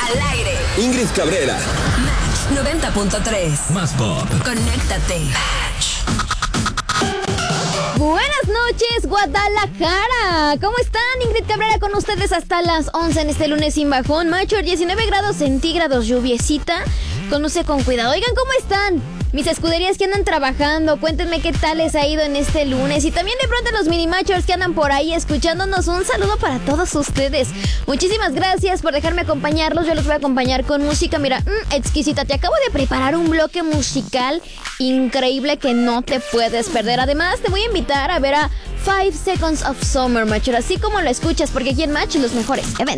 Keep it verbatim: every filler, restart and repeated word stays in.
Al aire. Ingrid Cabrera. Match noventa punto tres. Más pop. Conéctate. Match. Buenas noches, Guadalajara. ¿Cómo están? Ingrid Cabrera con ustedes hasta las once en este lunes sin bajón. Macho, diecinueve grados centígrados, lluviecita. Conduce con cuidado. Oigan, ¿cómo están? Mis escuderías que andan trabajando, cuéntenme qué tal les ha ido en este lunes. Y también de pronto los mini machos que andan por ahí escuchándonos, un saludo para todos ustedes. Muchísimas gracias por dejarme acompañarlos. Yo los voy a acompañar con música, mira, mmm, exquisita. Te acabo de preparar un bloque musical increíble que no te puedes perder. Además, te voy a invitar a ver a Five Seconds of Summer, macho, así como lo escuchas, porque aquí en Match los mejores eventos.